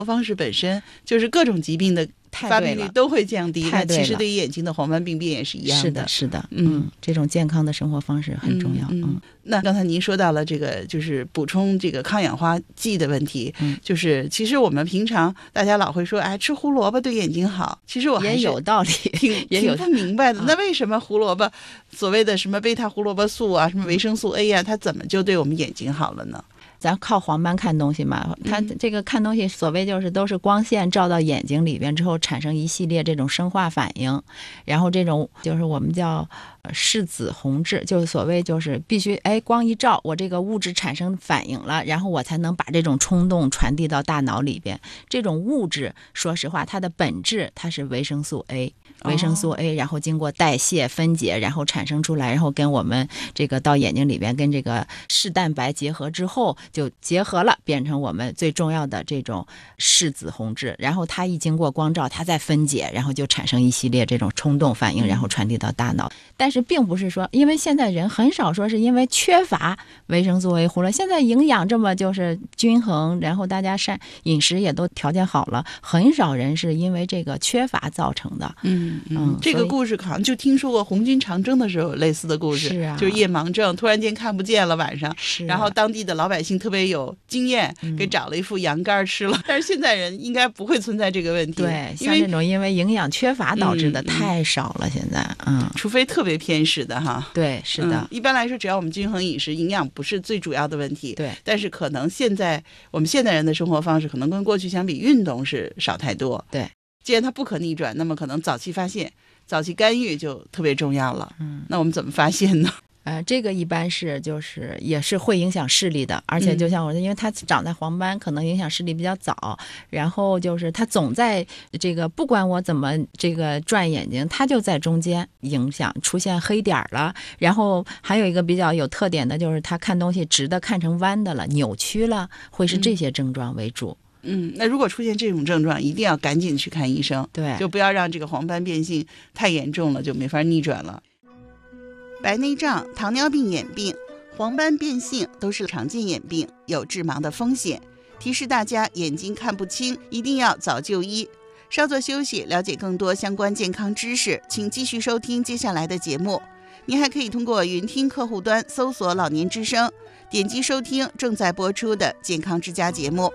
方式本身就是各种疾病的发病率都会降低，那其实对于眼睛的黄斑病变也是一样的。 是的，这种健康的生活方式很重要。 那刚才您说到了这个就是补充这个抗氧化剂的问题，就是其实我们平常大家老会说，哎，吃胡萝卜对眼睛好，其实我还是也有道理， 挺不明白的。那为什么胡萝卜所谓的什么贝塔胡萝卜素啊，什么维生素 A 啊，它怎么就对我们眼睛好了呢？ 咱靠黄斑看东西嘛，它这个看东西所谓就是都是光线照到眼睛里边之后产生一系列这种生化反应，然后这种就是我们叫视紫红质，就是所谓就是必须光一照我这个物质产生反应了，然后我才能把这种冲动传递到大脑里边。这种物质说实话它的本质它是维生素 A，维生素 A， 然后经过代谢分解，然后产生出来，然后跟我们这个到眼睛里边跟这个视蛋白结合之后，就结合了，变成我们最重要的这种视紫红质。然后它一经过光照，它再分解，然后就产生一系列这种冲动反应，然后传递到大脑。但是并不是说，因为现在人很少说是因为缺乏维生素 A 忽略，现在营养这么就是均衡，然后大家饮食也都条件好了，很少人是因为这个缺乏造成的。 这个故事好像就听说过红军长征的时候有类似的故事， 是啊， 就是夜盲症突然间看不见了晚上， 是啊， 然后当地的老百姓特别有经验，给找了一副羊肝吃了。但是现在人应该不会存在这个问题， 对，像这种因为营养缺乏导致的太少了，现在除非特别偏食的哈。 对，是的， 一般来说只要我们均衡饮食，营养不是最主要的问题。 对， 但是可能我们现代人的生活方式可能跟过去相比，运动是少太多。 对， 既然它不可逆转，那么可能早期发现、早期干预就特别重要了。那我们怎么发现呢？ 这个一般是就是也是会影响视力的，而且就像我说，因为它长在黄斑，可能影响视力比较早，然后就是它总在这个不管我怎么这个转眼睛，它就在中间影响出现黑点了。然后还有一个比较有特点的就是它看东西直的看成弯的了，扭曲了，会是这些症状为主。 那如果出现这种症状，一定要赶紧去看医生， 对， 就不要让这个黄斑变性太严重了，就没法逆转了。白内障、糖尿病眼病、黄斑变性都是常见眼病，有致盲的风险。提示大家眼睛看不清，一定要早就医。稍作休息，了解更多相关健康知识，请继续收听接下来的节目。您还可以通过云听客户端搜索老年之声，点击收听正在播出的健康之家节目。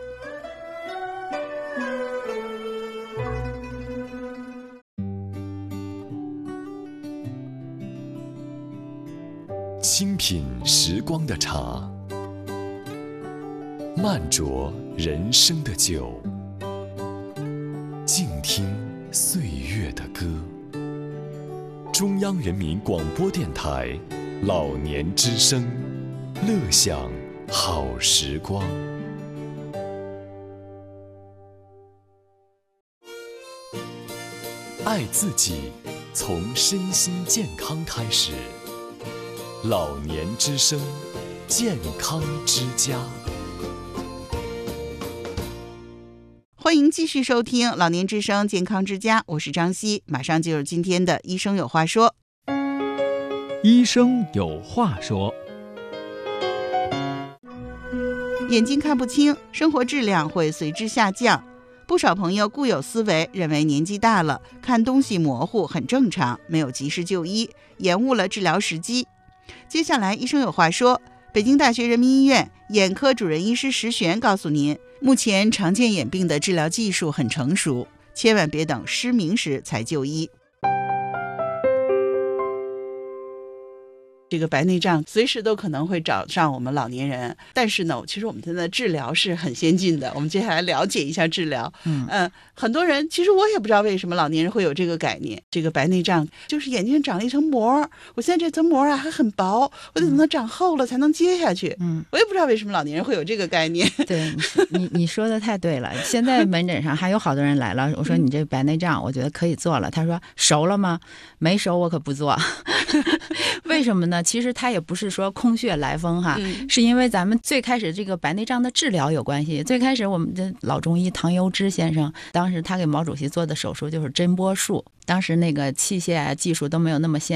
清品时光的茶，慢酌人生的酒，静听岁月的歌。中央人民广播电台老年之声，乐享好时光。爱自己，从身心健康开始。老年之声，健康之家。 欢迎继续收听老年之声健康之家，我是张希，马上进入今天的医生有话说。 医生有话说。 眼睛看不清，生活质量会随之下降。不少朋友固有思维，认为年纪大了看东西模糊很正常，没有及时就医，延误了治疗时机。接下来医生有话说，北京大学人民医院眼科主任医师石璇告诉您，目前常见眼病的治疗技术很成熟，千万别等失明时才就医。这个白内障随时都可能会找上我们老年人，但是呢，其实我们现在治疗是很先进的。我们接下来了解一下治疗。很多人其实我也不知道为什么老年人会有这个概念，这个白内障就是眼睛上长了一层膜，我现在这层膜啊还很薄，我得等它长厚了才能接下去。我也不知道为什么老年人会有这个概念。 对，你说的太对了。现在门诊上还有好多人来了，我说你这白内障我觉得可以做了，他说熟了吗？没熟我可不做。为什么呢？其实它也不是说空穴来风哈，是因为咱们最开始这个白内障的治疗有关系。最开始我们的老中医唐攸之先生，当时他给毛主席做的手术就是针波术，当时那个器械技术都没有那么先